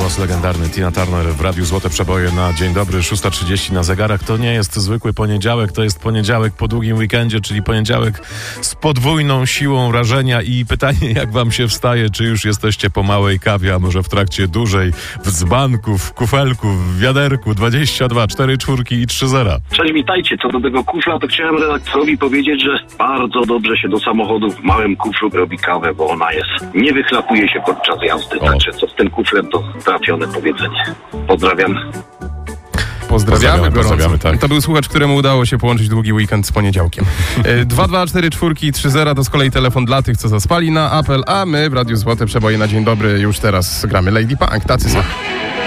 Kronos, legendarny Tina Turner w Radiu Złote Przeboje na dzień dobry, 6:30 na zegarach. To nie jest zwykły poniedziałek, to jest poniedziałek po długim weekendzie, czyli poniedziałek z podwójną siłą rażenia i pytanie, jak wam się wstaje, czy już jesteście po małej kawie, a może w trakcie dużej, w dzbanku, w kufelku, w wiaderku, 22, 4 czwórki i 3 zera. Cześć, witajcie. Co do tego kufla, to chciałem redaktorowi powiedzieć, że bardzo dobrze się do samochodu w małym kuflu robi kawę, bo ona nie wychlapuje się podczas jazdy. Także co z tym kuflem, to trafione powiedzenie. Pozdrawiam. Pozdrawiamy, tak. To był słuchacz, któremu udało się połączyć długi weekend z poniedziałkiem. 2, 4 czwórki i 3 zera to z kolei telefon dla tych, co zaspali na apel, a my w Radiu Złote Przeboje na dzień dobry już teraz gramy Lady Punk. Tacy są.